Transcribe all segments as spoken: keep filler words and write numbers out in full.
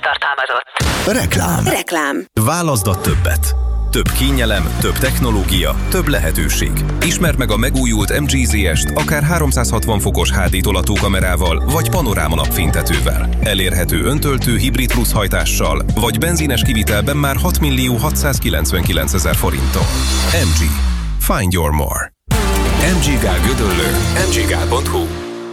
tartalmazott. Reklám. Reklám. Válaszd a többet. Több kényelem, több technológia, több lehetőség. Ismerd meg a megújult em gé zé est akár háromszázhatvan fokos há dé tolatókamerával, vagy panoráma napfénytetővel. Elérhető öntöltő hibrid plusz hajtással, vagy benzines kivitelben már hat millió hatszázkilencvenkilencezer forinttal. em gé. Find your more. em gé Gál Gödöllő, em gé gál pont hu.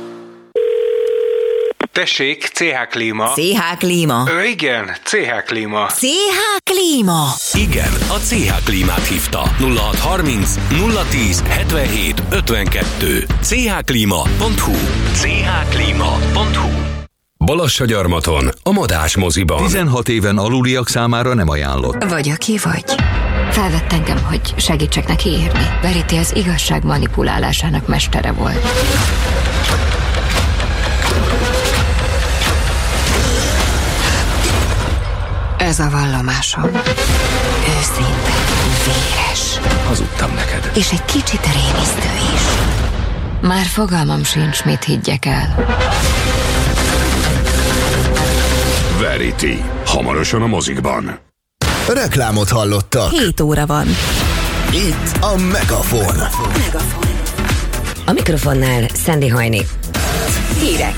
Tessék, cé há Klíma. cé há Klíma. Ö, igen, cé há Klíma. cé há Klíma. Igen, a cé há Klímát hívta. nulla hat harminc nulla tíz hetvenhét ötvenkettő. cé há klíma pont hu. cé há klíma pont hu. Balassagyarmaton, a Madás moziban. tizenhat éven aluliak számára nem ajánlott. Vagy aki vagy. Felvett engem, hogy segítsek neki írni. Verity az igazság manipulálásának mestere volt. Ez a vallomásom. Őszinte, véres. Hazudtam neked. És egy kicsit rémisztő is. Már fogalmam sincs, mit higgyek el. Verity. Hamarosan a mozikban. Reklámot hallottak. hét óra van. Itt a Megafon. A mikrofonnál Szendi Hajni. Hírek.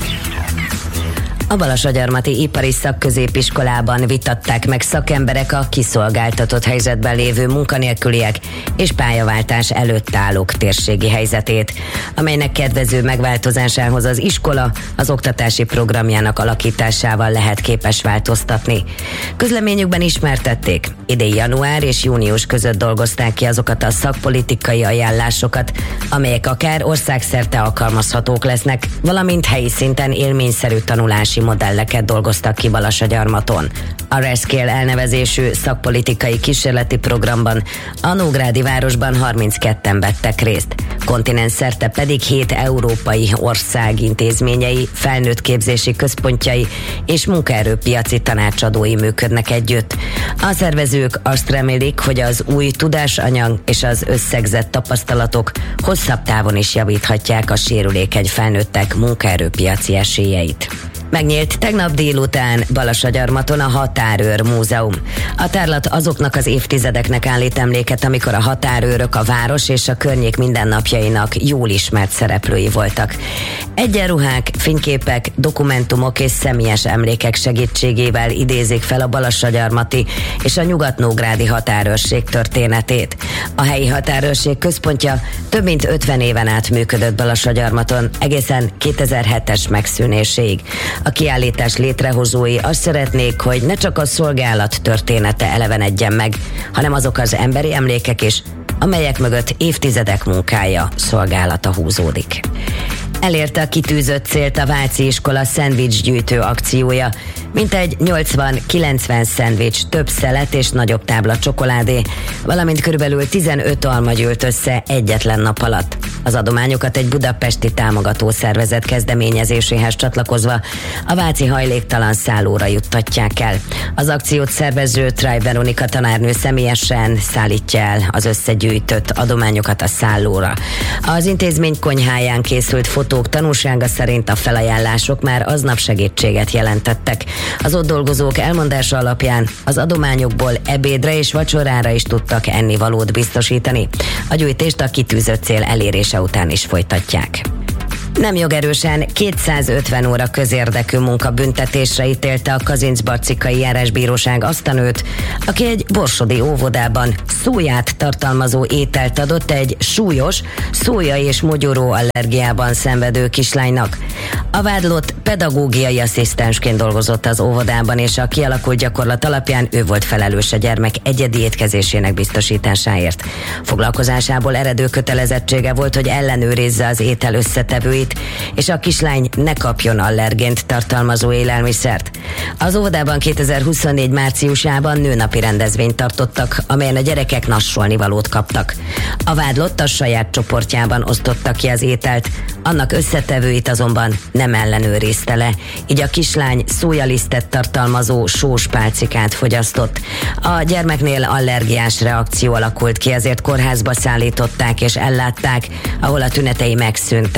A Balassagyarmati Ipari Szakközépiskolában vitatták meg szakemberek a kiszolgáltatott helyzetben lévő munkanélküliek és pályaváltás előtt állók térségi helyzetét, amelynek kedvező megváltozásához az iskola az oktatási programjának alakításával lehet képes változtatni. Közleményükben ismertették, idén január és június között dolgozták ki azokat a szakpolitikai ajánlásokat, amelyek akár országszerte alkalmazhatók lesznek, valamint helyi szinten élményszerű tanulási modelleket dolgoztak ki Balassagyarmaton. A Rescale elnevezésű szakpolitikai kísérleti programban a Nógrádi városban harmincketten vettek részt. Kontinens szerte pedig hét európai ország intézményei, felnőttképzési központjai és munkaerőpiaci tanácsadói működnek együtt. A szervezők azt remélik, hogy az új tudásanyag és az összegzett tapasztalatok hosszabb távon is javíthatják a sérülékeny felnőttek munkaerőpiaci esélyeit. Megnyílt tegnap délután Balassagyarmaton a Határőr Múzeum. A tárlat azoknak az évtizedeknek állít emléket, amikor a határőrök a város és a környék mindennapjainak jól ismert szereplői voltak. Egyenruhák, fényképek, dokumentumok és személyes emlékek segítségével idézik fel a balassagyarmati és a nyugatnógrádi határőrség történetét. A helyi határőrség központja több mint ötven éven át működött Balassagyarmaton, egészen kétezer-hetes megszűnéséig. A kiállítás létrehozói azt szeretnék, hogy ne csak a szolgálat története elevenedjen meg, hanem azok az emberi emlékek is, amelyek mögött évtizedek munkája, szolgálata húzódik. Elérte a kitűzött célt a Váci iskola szendvics gyűjtő akciója. Mintegy nyolcvan-kilencven szendvics, több szelet és nagyobb tábla csokoládé, valamint körülbelül tizenöt alma gyűlt össze egyetlen nap alatt. Az adományokat egy budapesti támogató szervezet kezdeményezéséhez csatlakozva a váci hajléktalan szállóra juttatják el. Az akciót szervező Trej Veronika tanárnő személyesen szállítja el az összegyűjtött adományokat a szállóra. Az intézmény konyháján készült fotók tanúsága szerint a felajánlások már aznap segítséget jelentettek. Az ott dolgozók elmondása alapján az adományokból ebédre és vacsorára is tudtak ennivalót biztosítani. A gyűjtést a kitűzött cél elérése után is folytatják. Nem jogerősen kétszázötven óra közérdekű munkabüntetésre ítélte a Kazincbarcikai járásbíróság azt a nőt, aki egy borsodi óvodában szóját tartalmazó ételt adott egy súlyos szója és mogyoró allergiában szenvedő kislánynak. A vádlott pedagógiai asszisztensként dolgozott az óvodában, és a kialakult gyakorlat alapján ő volt felelős a gyermek egyedi étkezésének biztosításáért. Foglalkozásából eredő kötelezettsége volt, hogy ellenőrizze az étel összetevőit, és a kislány ne kapjon allergént tartalmazó élelmiszert. Az óvodában kétezer-huszonnégy márciusában nőnapi rendezvényt tartottak, amelyen a gyerekek nassolnivalót kaptak. A vádlott a saját csoportjában osztotta ki az ételt, annak összetevőit azonban nem ellenőrizte le, így a kislány szójalisztet tartalmazó sós pálcikát fogyasztott. A gyermeknél allergiás reakció alakult ki, ezért kórházba szállították és ellátták, ahol a tünetei megszűntek.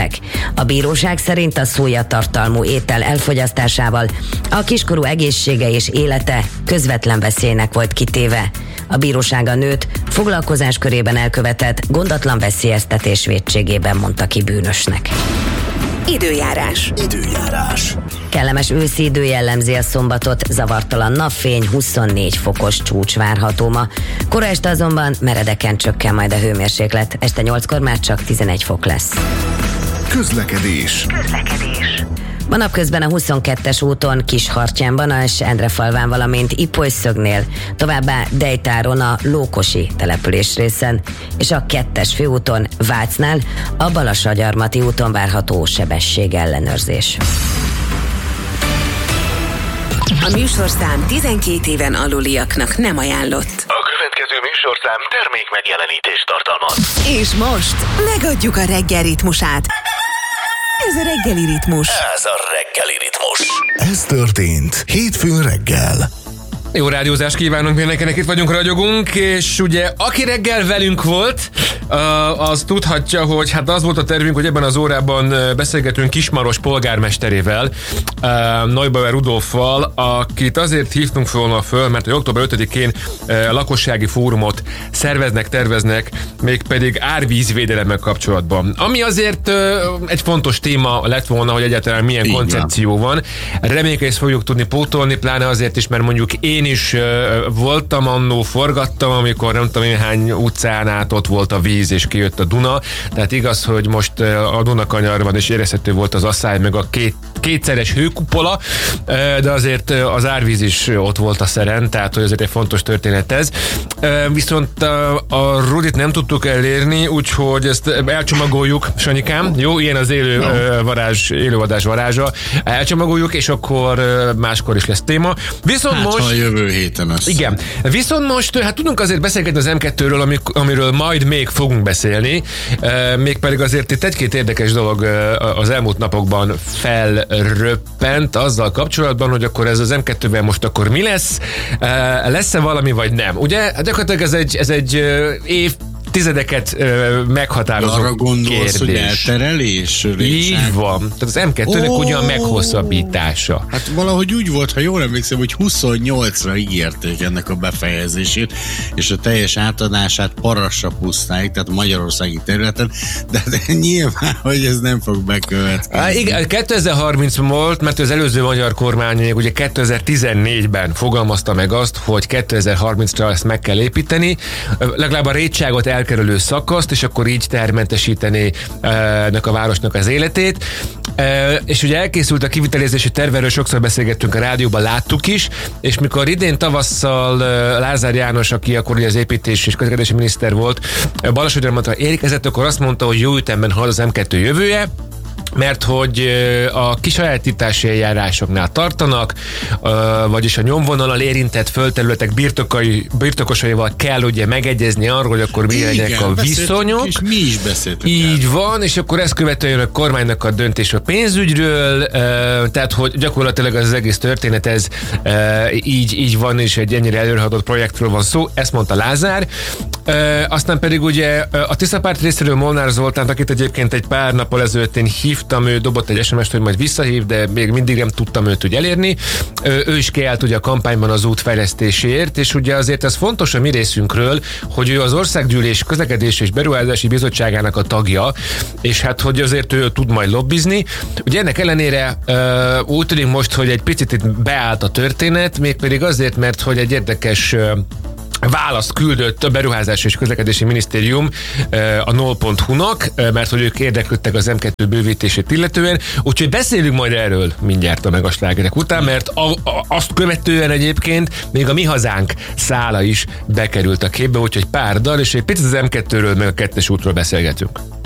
A bíróság szerint a szójatartalmú étel elfogyasztásával a kiskorú egészsége és élete közvetlen veszélynek volt kitéve. A bíróság a nőt foglalkozás körében elkövetett gondatlan veszélyeztetés vétségében mondta ki bűnösnek. Időjárás. Időjárás. Kellemes őszi idő jellemzi a szombatot, zavartalan napfény, huszonnégy fokos csúcs várható ma. Kora este azonban meredeken csökken majd a hőmérséklet, este nyolckor már csak tizenegy fok lesz. Közlekedés. Közlekedés. Ma napközben a huszonkettes úton Kishartyánban és Endrefalván, valamint Ipolyszögnél, továbbá Dejtáron a Lókosi település részen, és a kettes főúton Vácnál a Balassagyarmati úton várható sebességellenőrzés. A műsorszám tizenkét éven aluliaknak nem ajánlott. A következő műsorszám termék megjelenítést tartalmaz. És most megadjuk a reggel ritmusát. Ez a reggeli ritmus. Ez a reggeli ritmus. Ez történt hétfőn reggel. Jó rádiózást kívánunk mindenkinek, itt vagyunk, ragyogunk, és ugye aki reggel velünk volt, az tudhatja, hogy hát az volt a tervünk, hogy ebben az órában beszélgetünk Kismaros polgármesterével, Neubauer Rudolffal, akit azért hívtunk volna föl, mert hogy október ötödikén lakossági fórumot szerveznek, terveznek, mégpedig árvízvédelemmel kapcsolatban. Ami azért egy fontos téma lett volna, hogy egyáltalán milyen így koncepció van. van. Reméljük, ezt fogjuk tudni pótolni, pláne azért is, mert mondjuk én Én is uh, voltam annó, forgattam, amikor nem tudom én hány utcán át ott volt a víz, és kijött a Duna. Tehát igaz, hogy most uh, a Dunakanyarban is érezhető volt az asszály, meg a két, kétszeres hőkupola, uh, de azért uh, az árvíz is ott volt a szeren, tehát hogy azért egy fontos történet ez. Uh, viszont uh, a Rudit nem tudtuk elérni, úgyhogy ezt elcsomagoljuk, Sanyikám. Jó, ilyen az élő uh, varázs, élőadás varázsa. Elcsomagoljuk, és akkor uh, máskor is lesz téma. Viszont hát, most jövő héten az. Igen. Viszont most hát tudunk azért beszélgetni az em kettőről, amik, amiről majd még fogunk beszélni. E, mégpedig azért itt egy-két érdekes dolog az elmúlt napokban felröppent azzal kapcsolatban, hogy akkor ez az em kettővel most akkor mi lesz? E, lesz-e valami, vagy nem? Ugye gyakorlatilag ez egy, ez egy év tizedeket ö, meghatározó arra gondolsz, kérdés. hogy elterelés? Így van. Tehát az em kettőnek oh. ugye a meghosszabbítása. Hát valahogy úgy volt, ha jól emlékszem, hogy huszonnyolcra ígérték ennek a befejezését, és a teljes átadását Parassa pusztáig, tehát a magyarországi területen, de, de nyilván, hogy ez nem fog bekövetkezni. Há, igen, kétezer-harminc volt, mert az előző magyar kormány ugye kétezer-tizennégyben fogalmazta meg azt, hogy kétezer-harmincra ezt meg kell építeni, legalább a rétságot el elkerülő szakaszt, és akkor így termentesíteni ennek a városnak az életét. E, és ugye elkészült a kivitelezési terv, erről sokszor beszélgettünk a rádióban, láttuk is, és mikor idén tavasszal Lázár János, aki akkor ugye az építés és közlekedési miniszter volt, Balassagyarmatra érkezett, akkor azt mondta, hogy jó ütemben halad az em kettő jövője, mert hogy a kisajátítási eljárásoknál tartanak, vagyis a nyomvonalal érintett földterületek birtokai, birtokosaival kell ugye megegyezni arról, hogy akkor mi legyenek a viszonyok. És mi is beszéltünk. Így el. van, és akkor ezt követően a kormánynak a döntés a pénzügyről, tehát hogy gyakorlatilag az egész történet ez így, így van, és egy ennyire előrehatott projektről van szó, ezt mondta Lázár. Aztán pedig ugye a Tiszapárt részéről Molnár Zoltánt, akit egyébként egy pár nappal ezelőtt én hívtam, ő dobott egy es em est, hogy majd visszahív, de még mindig nem tudtam őt úgy elérni. Ő is kiállt ugye a kampányban az út fejlesztéséért, és ugye azért ez fontos a mi részünkről, hogy ő az Országgyűlés Közlekedési és Beruházási Bizottságának a tagja, és hát hogy azért ő tud majd lobbizni. Ugye ennek ellenére úgy tűnik most, hogy egy picit itt beállt a történet, mégpedig azért, mert hogy egy érdekes választ küldött a Beruházási és Közlekedési Minisztérium a null pont hu-nak, mert hogy ők érdeklődtek az em kettő bővítését illetően, úgyhogy beszélünk majd erről mindjárt a megaslágerek után, mert a, a, azt követően egyébként még a Mi Hazánk szála is bekerült a képbe, úgyhogy pár dal, és egy picit az em kettőről meg a kettes útról beszélgetünk.